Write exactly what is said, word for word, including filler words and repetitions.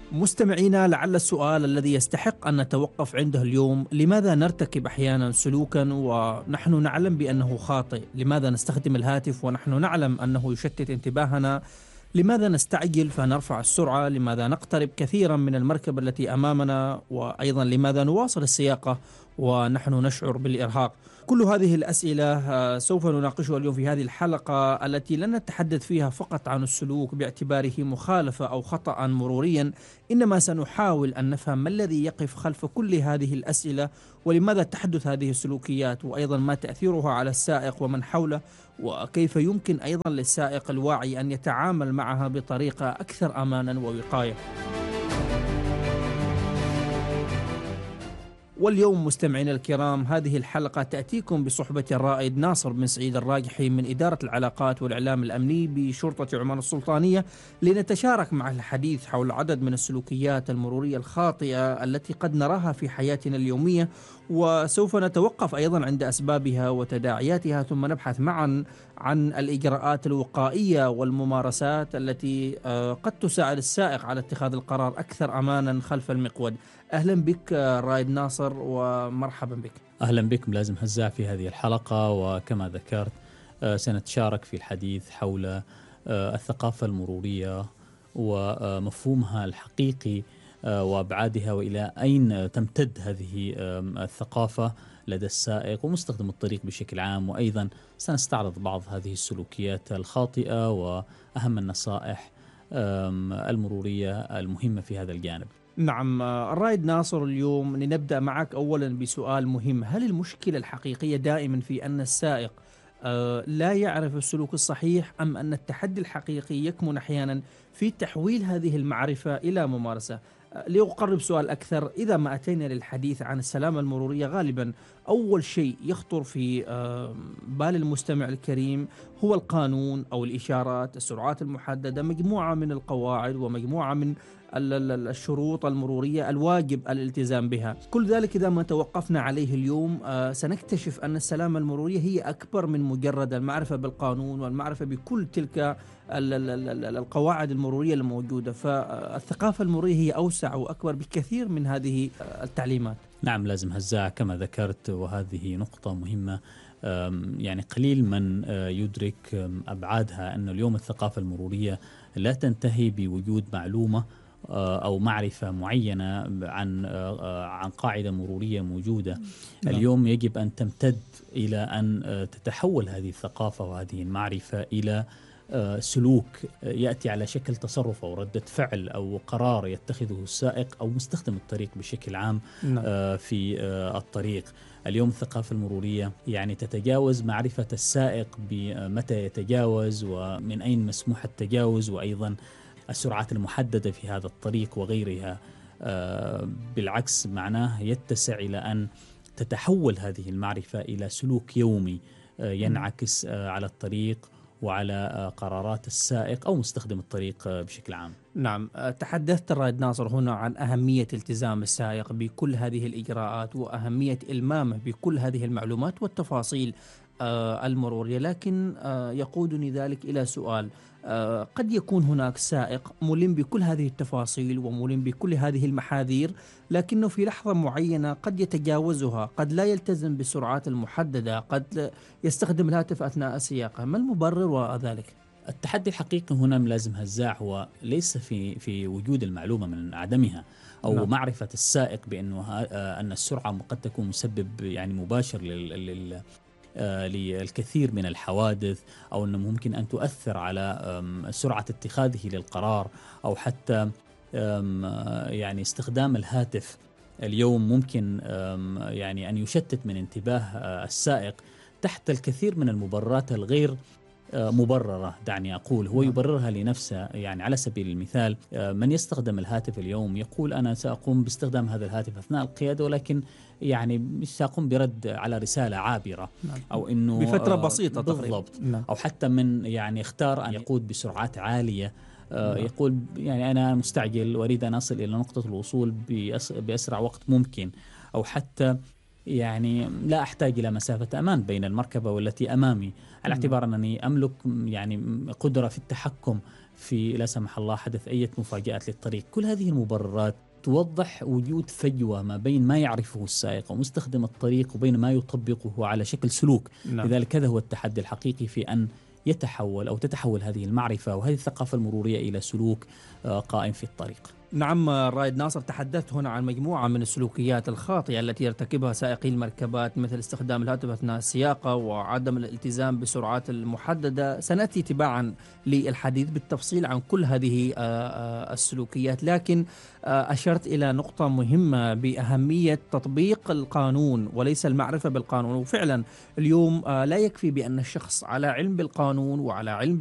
مستمعينا، لعل السؤال الذي يستحق أن نتوقف عنده اليوم: لماذا نرتكب أحيانا سلوكا ونحن نعلم بأنه خاطئ؟ لماذا نستخدم الهاتف ونحن نعلم أنه يشتت انتباهنا؟ لماذا نستعجل فنرفع السرعة؟ لماذا نقترب كثيرا من المركبة التي أمامنا؟ وأيضا لماذا نواصل السياقة ونحن نشعر بالإرهاق؟ كل هذه الأسئلة آه، سوف نناقشها اليوم في هذه الحلقة، التي لن نتحدث فيها فقط عن السلوك باعتباره مخالفة أو خطأ مروريا، إنما سنحاول أن نفهم ما الذي يقف خلف كل هذه الأسئلة، ولماذا تحدث هذه السلوكيات، وأيضا ما تأثيرها على السائق ومن حوله، وكيف يمكن أيضا للسائق الواعي أن يتعامل معها بطريقة أكثر أمانا ووقاية. واليوم مستمعينا الكرام، هذه الحلقة تأتيكم بصحبة الرائد ناصر بن سعيد الراجحي من إدارة العلاقات والإعلام الأمني بشرطة عمان السلطانية، لنتشارك مع الحديث حول عدد من السلوكيات المرورية الخاطئة التي قد نراها في حياتنا اليومية، وسوف نتوقف أيضا عند أسبابها وتداعياتها، ثم نبحث معا عن الإجراءات الوقائية والممارسات التي آه، قد تساعد السائق على اتخاذ القرار أكثر أمانا خلف المقود. أهلا بك آه، رائد ناصر، ومرحبا بك. أهلا بكم لازم هزاع في هذه الحلقة. وكما ذكرت آه، سنتشارك في الحديث حول آه، الثقافة المرورية ومفهومها الحقيقي آه، وأبعادها، وإلى أين تمتد هذه آه، الثقافة لدى السائق ومستخدم الطريق بشكل عام. وأيضا سنستعرض بعض هذه السلوكيات الخاطئة وأهم النصائح آه، المرورية المهمة في هذا الجانب. نعم آه، الرائد ناصر، اليوم لنبدأ معك أولا بسؤال مهم: هل المشكلة الحقيقية دائما في أن السائق آه، لا يعرف السلوك الصحيح، أم أن التحدي الحقيقي يكمن أحيانا في تحويل هذه المعرفة إلى ممارسة؟ آه، لأقرب سؤال أكثر، إذا ما أتينا للحديث عن السلامة المرورية، غالبا أول شيء يخطر في آه، بال المستمع الكريم هو القانون أو الإشارات، السرعات المحددة، مجموعة من القواعد ومجموعة من ال- ال- الشروط المرورية الواجب الالتزام بها. كل ذلك إذا ما توقفنا عليه اليوم آه، سنكتشف أن السلامة المرورية هي أكبر من مجرد المعرفة بالقانون والمعرفة بكل تلك ال- ال- ال- ال- القواعد المرورية الموجودة. فالثقافة المرورية هي أوسع وأكبر بكثير من هذه آه، التعليمات. نعم لازم هزاع كما ذكرت، وهذه نقطة مهمة. أم، يعني قليل من آه، يدرك أم، أبعادها. أن اليوم الثقافة المرورية لا تنتهي بوجود معلومة آه، أو معرفة معينة عن آه، آه، عن قاعدة مرورية موجودة. نعم. اليوم يجب أن تمتد إلى أن آه، تتحول هذه الثقافة وهذه المعرفة إلى آه، سلوك آه، يأتي على شكل تصرف أو ردة فعل أو قرار يتخذه السائق أو مستخدم الطريق بشكل عام نعم. آه، في آه، الطريق. اليوم الثقافة المرورية يعني تتجاوز معرفة السائق بمتى يتجاوز ومن أين مسموح التجاوز، وأيضا السرعات المحددة في هذا الطريق وغيرها. آه، بالعكس معناه يتسع إلى أن تتحول هذه المعرفة إلى سلوك يومي آه، ينعكس آه، على الطريق وعلى آه، قرارات السائق أو مستخدم الطريق آه، بشكل عام. نعم آه، تحدثت الرائد ناصر هنا عن أهمية التزام السائق بكل هذه الإجراءات وأهمية إلمامه بكل هذه المعلومات والتفاصيل آه، المرورية، لكن آه، يقودني ذلك إلى سؤال: آه، قد يكون هناك سائق ملم بكل هذه التفاصيل وملم بكل هذه المحاذير، لكنه في لحظة معينة قد يتجاوزها، قد لا يلتزم بالسرعات المحددة، قد يستخدم الهاتف أثناء السياقة. ما المبرر وراء ذلك؟ التحدي الحقيقي هنا لازم هزاع هو ليس في في وجود المعلومة من عدمها أو نعم. معرفة السائق بأنه آه، أن السرعة قد تكون مسبب يعني مباشر لل لل آه، للكثير من الحوادث، أو أنه ممكن أن تؤثر على آم، سرعة اتخاذه للقرار، أو حتى آم، آه، يعني استخدام الهاتف اليوم ممكن آم، يعني أن يشتت من انتباه آه، السائق تحت الكثير من المبررات الغير آه، مبررة. دعني أقول هو نعم. يبررها لنفسه. يعني على سبيل المثال آه، من يستخدم الهاتف اليوم يقول أنا سأقوم باستخدام هذا الهاتف أثناء القيادة، ولكن يعني سأقوم برد على رسالة عابرة، نعم. أو إنه بفترة آه، بسيطة بالضبط. نعم. أو حتى من يعني اختار أن يقود بسرعات عالية، آه، نعم. يقول يعني أنا مستعجل وأريد أن أصل إلى نقطة الوصول بأس- بأسرع وقت ممكن. أو حتى يعني لا أحتاج إلى مسافة أمان بين المركبة والتي أمامي، على اعتبار أنني أملك يعني قدرة في التحكم في لا سمح الله حدث أي مفاجآت للطريق. كل هذه المبررات توضح وجود فجوة ما بين ما يعرفه السائق ومستخدم الطريق وبين ما يطبقه على شكل سلوك. نعم. لذلك هذا هو التحدي الحقيقي في أن يتحول أو تتحول هذه المعرفة وهذه الثقافة المرورية إلى سلوك قائم في الطريق. نعم رائد ناصر، تحدثت هنا عن مجموعة من السلوكيات الخاطئة التي يرتكبها سائقي المركبات، مثل استخدام الهاتف أثناء السياقة وعدم الالتزام بالسرعات المحددة. سنأتي تباعا للحديث بالتفصيل عن كل هذه السلوكيات، لكن أشرت إلى نقطة مهمة بأهمية تطبيق القانون وليس المعرفة بالقانون. وفعلا اليوم لا يكفي بأن الشخص على علم بالقانون وعلى علم